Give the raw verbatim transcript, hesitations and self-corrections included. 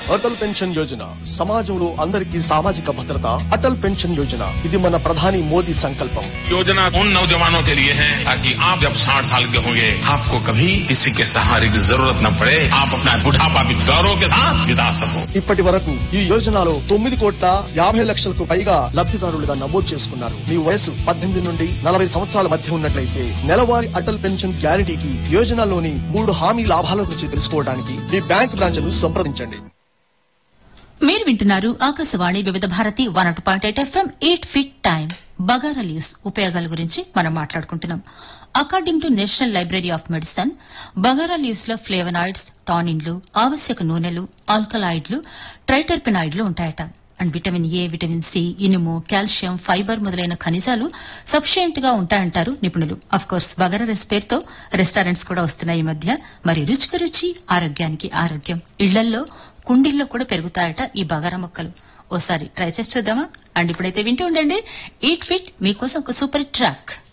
Atal pension Yojana సమాజంలో అందరికీ సామాజిక భద్రత. అటల్ పెన్షన్ యోజన ఇది మన ప్రధాని మోదీ సంకల్పం. योजना उन नौजवानों के लिए है ताकि आप जब साठ साल के होंगे आपको कभी किसी के सहारे की जरूरत न पड़े, आप अपना बुढ़ापा भी गौरव के साथ बिता सको. ఇప్పటి వరకు ఈ యోజనలో తొమ్మిది కోట్ల యాభై లక్షలకు పైగా లబ్ధిదారులుగా నమోదు చేసుకున్నారు. మీ వయసు పద్దెనిమిది నుండి నలభై సంవత్సరాల మధ్య ఉన్నట్లయితే నెలవారీ అటల్ పెన్షన్ గ్యారంటీకి యోజనలోని మూడు హామీ లాభాల గురించి తెలుసుకోవడానికి మీ బ్యాంక్ బ్రాంచ్ ను సంప్రదించండి. మీరు వింటున్నారు ఆకాశవాణి వివిధ భారతి వన్ అటు point eight FM eight fit time. Bagara leaves ఉపయోగాల గురించి మనం మాట్లాడుకుంటున్నాం. According to national library of medicine, bagara leaves లో ఫ్లేవనాయిడ్స్, టానిన్లు, ఆవశ్యక నూనెలు, ఆల్కలాయిడ్లు, ట్రైటర్పినాయిడ్లు ఉంటాయట. And vitamin A, vitamin C, ఇనుము, కాల్షియం, ఫైబర్ మొదలైన ఖనిజాలు సఫిషియెంట్ గా ఉంటాయంటారు నిపుణులు. అఫ్ కోర్స్ బగారా రైస్ పేరుతో రెస్టారెంట్స్ కూడా వస్తున్నాయి ఈ మధ్య. మరి రుచికి రుచి, ఆరోగ్యానికి ఆరోగ్యం. ఇళ్లల్లో కుండీల్లో కూడా పెరుగుతాయట ఈ బగారా మొక్కలు. ఓసారి ట్రై చేసి చూద్దామా? అండ్ ఇప్పుడైతే వింటూ ఉండండి. ఈట్ ఫిట్ మీకోసం ఒక సూపర్ ట్రాక్.